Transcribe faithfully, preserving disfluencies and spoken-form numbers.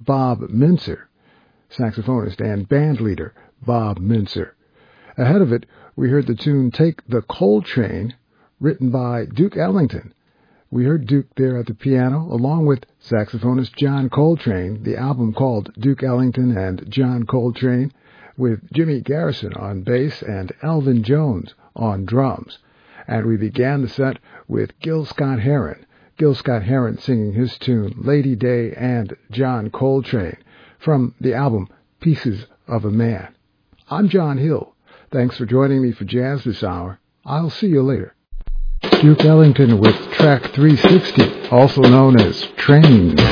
Bob Mintzer, saxophonist and band leader Bob Mintzer. Ahead of it, we heard the tune Take the Coltrane, written by Duke Ellington. We heard Duke there at the piano, along with saxophonist John Coltrane, the album called Duke Ellington and John Coltrane, with Jimmy Garrison on bass and Elvin Jones on drums. And we began the set with Gil Scott-Heron, Gil Scott-Heron singing his tune Lady Day and John Coltrane from the album Pieces of a Man. I'm John Hill. Thanks for joining me for Jazz this hour. I'll see you later. Duke Ellington with track three sixty, also known as Train.